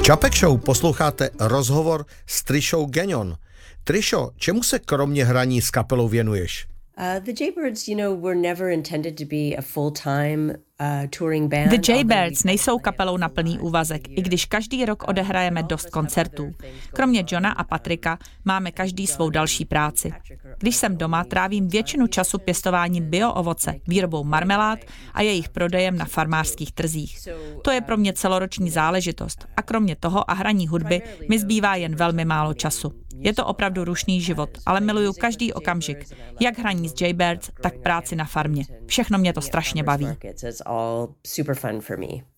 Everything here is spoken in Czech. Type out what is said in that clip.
Čapek Show posloucháte rozhovor s Trišou Gagnon. Trišo, čemu se kromě hraní s kapelou věnuješ? The Jaybirds, were never intended to be a full-time touring band. The Jaybirds nejsou kapelou na plný úvazek, i když každý rok odehrajeme dost koncertů. Kromě Johna a Patrika máme každý svou další práci. Když jsem doma, trávím většinu času pěstováním bio-ovoce, výrobou marmelád a jejich prodejem na farmářských trzích. To je pro mě celoroční záležitost a kromě toho a hraní hudby mi zbývá jen velmi málo času. Je to opravdu rušný život, ale miluju každý okamžik. Jak hraní s Jaybirds, tak práci na farmě. Všechno mě to strašně baví.